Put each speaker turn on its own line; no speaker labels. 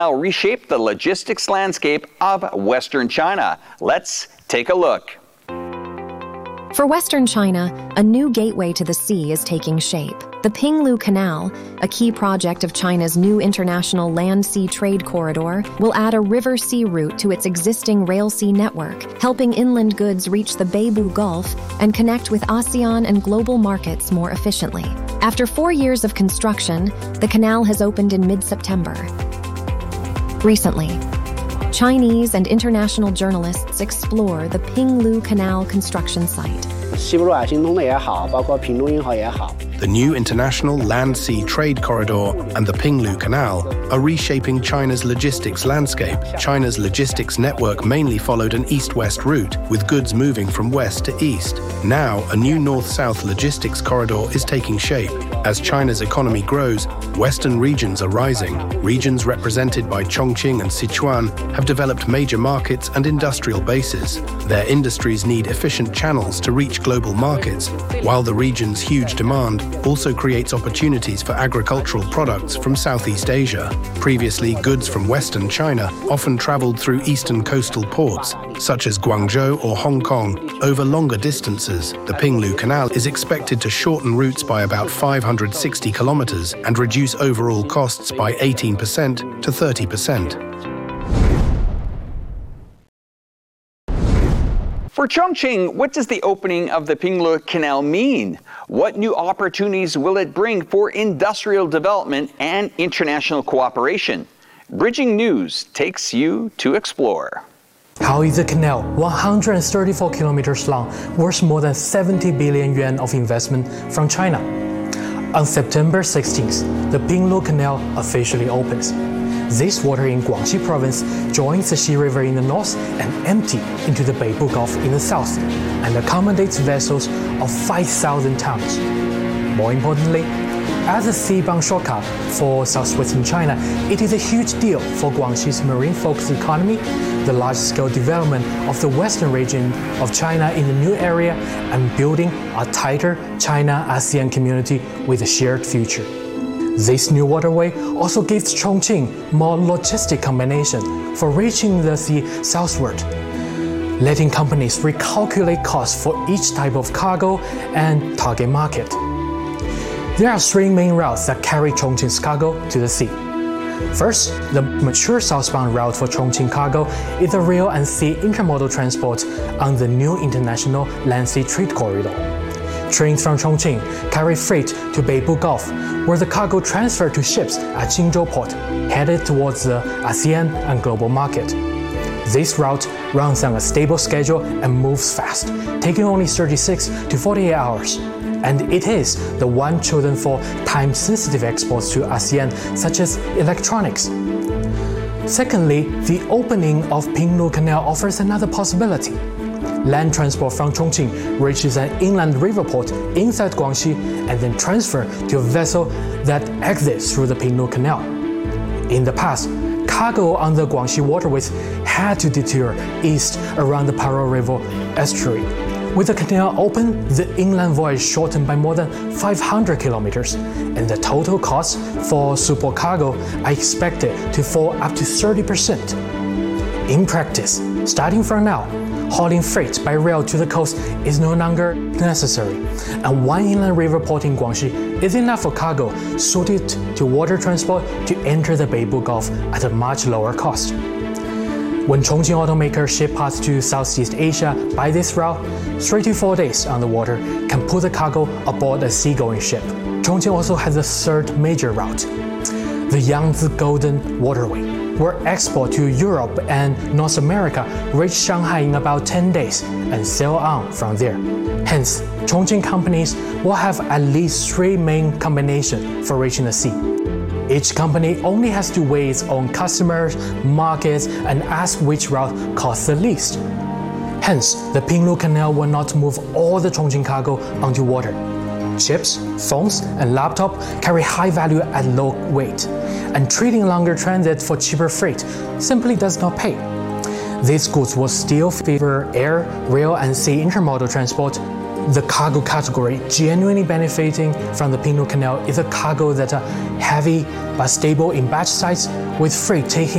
reshape the logistics landscape of Western China. Let's take a look.
For Western China, a new gateway to the sea is taking shape. The Pinglu Canal, a key project of China's new international land-sea trade corridor, will add a river-sea route to its existing rail-sea network, helping inland goods reach the Beibu Gulf and connect with ASEAN and global markets more efficiently. After 4 years of construction, the canal has opened in mid-September. Recently, Chinese and international journalists explore the Pinglu Canal construction site.
The new international land-sea trade corridor and the Pinglu Canal are reshaping China's logistics landscape. China's logistics network mainly followed an east-west route, with goods moving from west to east. Now, a new north-south logistics corridor is taking shape. As China's economy grows, western regions are rising. Regions represented by Chongqing and Sichuan have developed major markets and industrial bases. Their industries need efficient channels to reach global markets, while the region's huge demand also creates opportunities for agricultural products from Southeast Asia. Previously, goods from Western China often traveled through eastern coastal ports, such as Guangzhou or Hong Kong, over longer distances. The Pinglu Canal is expected to shorten routes by about 560 kilometers and reduce overall costs by 18% to 30%.
For Chongqing, what does the opening of the Pinglu Canal mean? What new opportunities will it bring for industrial development and international cooperation? Bridging News takes you to explore.
How is the canal, 134 kilometers long, worth more than 70 billion yuan of investment from China? On September 16th, the Pinglu Canal officially opens. This water in Guangxi province joins the Xi River in the north and empties into the Beibu Gulf in the south, and accommodates vessels of 5,000 tons. More importantly, as a seabound shortcut for southwestern China, it is a huge deal for Guangxi's marine-focused economy, the large-scale development of the western region of China in the new area, and building a tighter China-ASEAN community with a shared future. This new waterway also gives Chongqing more logistic combination for reaching the sea southward, letting companies recalculate costs for each type of cargo and target market. There are 3 main routes that carry Chongqing's cargo to the sea. First, the mature southbound route for Chongqing cargo is the rail and sea intermodal transport on the new international land-sea trade corridor. Trains from Chongqing carry freight to Beibu Gulf, where the cargo transferred to ships at Jingzhou Port, headed towards the ASEAN and global market. This route runs on a stable schedule and moves fast, taking only 36 to 48 hours. And it is the one chosen for time-sensitive exports to ASEAN, such as electronics. Secondly, the opening of Pinglu Canal offers another possibility. Land transport from Chongqing reaches an inland river port inside Guangxi and then transferred to a vessel that exits through the Pinglu Canal. In the past, cargo on the Guangxi waterways had to detour east around the Paro River estuary. With the canal open, the inland voyage shortened by more than 500 kilometers, and the total cost for support cargo are expected to fall up to 30%. In practice, starting from now, hauling freight by rail to the coast is no longer necessary, and one inland river port in Guangxi is enough for cargo suited to water transport to enter the Beibu Gulf at a much lower cost. When Chongqing automakers ship parts to Southeast Asia by this route, 3 to 4 days on the water can put the cargo aboard a seagoing ship. Chongqing also has a third major route, the Yangtze Golden Waterway, where export to Europe and North America reach Shanghai in about 10 days and sail on from there. Hence, Chongqing companies will have at least 3 main combinations for reaching the sea. Each company only has to weigh its own customers, markets, and ask which route costs the least. Hence, the Pinglu Canal will not move all the Chongqing cargo onto water. Chips, phones, and laptops carry high value at low weight, and trading longer transit for cheaper freight simply does not pay. These goods will still favor air, rail, and sea intermodal transport. The cargo category genuinely benefiting from the Pinglu Canal is a cargo that are heavy but stable in batch size, with freight taking